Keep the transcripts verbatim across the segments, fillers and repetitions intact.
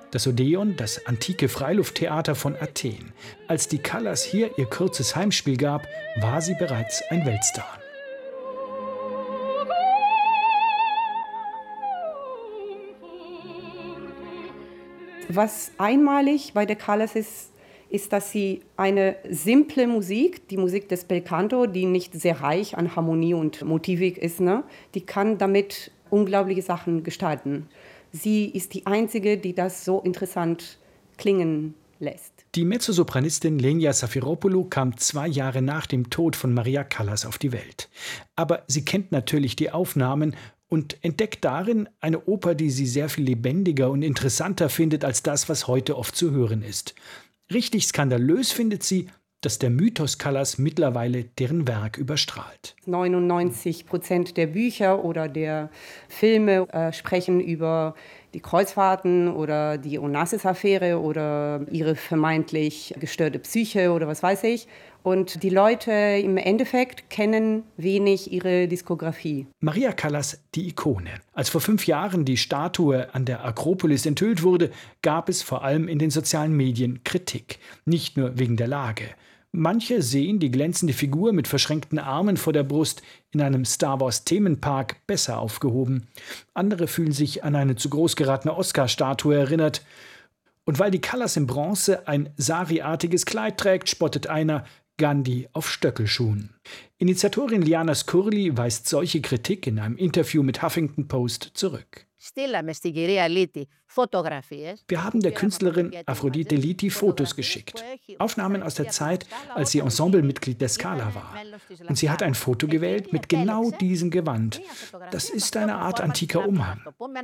Das Odeon, das antike Freilufttheater von Athen. Als die Callas hier ihr kurzes Heimspiel gab, war sie bereits ein Weltstar. Was einmalig bei der Callas ist, ist, dass sie eine simple Musik, die Musik des Bel Canto, die nicht sehr reich an Harmonie und Motivik ist, ne, die kann damit unglaubliche Sachen gestalten. Sie ist die Einzige, die das so interessant klingen lässt. Die Mezzosopranistin Lenia Safiropoulou kam zwei Jahre nach dem Tod von Maria Callas auf die Welt. Aber sie kennt natürlich die Aufnahmen und entdeckt darin eine Oper, die sie sehr viel lebendiger und interessanter findet als das, was heute oft zu hören ist. Richtig skandalös findet sie, dass der Mythos Callas mittlerweile deren Werk überstrahlt. neunundneunzig Prozent der Bücher oder der Filme äh, sprechen über die Kreuzfahrten oder die Onassis-Affäre oder ihre vermeintlich gestörte Psyche oder was weiß ich. Und die Leute im Endeffekt kennen wenig ihre Diskografie. Maria Callas, die Ikone. Als vor fünf Jahren die Statue an der Akropolis enthüllt wurde, gab es vor allem in den sozialen Medien Kritik. Nicht nur wegen der Lage. Manche sehen die glänzende Figur mit verschränkten Armen vor der Brust in einem Star-Wars-Themenpark besser aufgehoben. Andere fühlen sich an eine zu groß geratene Oscar-Statue erinnert. Und weil die Callas in Bronze ein sari-artiges Kleid trägt, spottet einer: Gandhi auf Stöckelschuhen. Initiatorin Liana Skurli weist solche Kritik in einem Interview mit Huffington Post zurück. Wir haben der Künstlerin Aphrodite Liti Fotos geschickt. Aufnahmen aus der Zeit, als sie Ensemblemitglied der Scala war. Und sie hat ein Foto gewählt mit genau diesem Gewand. Das ist eine Art antiker Umhang.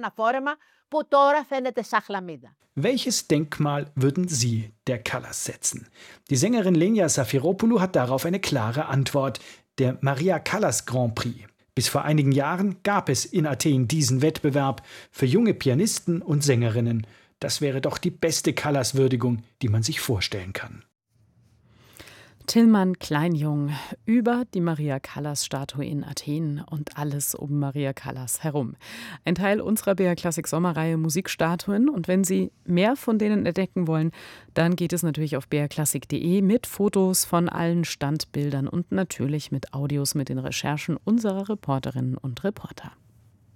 Welches Denkmal würden Sie der Callas setzen? Die Sängerin Lenia Safiropoulou hat darauf eine klare Antwort: der Maria Callas Grand Prix. Bis vor einigen Jahren gab es in Athen diesen Wettbewerb für junge Pianisten und Sängerinnen. Das wäre doch die beste Callas-Würdigung, die man sich vorstellen kann. Tilman Kleinjung über die Maria Callas-Statue in Athen und alles um Maria Callas herum. Ein Teil unserer B R Klassik Sommerreihe Musikstatuen. Und wenn Sie mehr von denen entdecken wollen, dann geht es natürlich auf b r klassik punkt de mit Fotos von allen Standbildern und natürlich mit Audios mit den Recherchen unserer Reporterinnen und Reporter.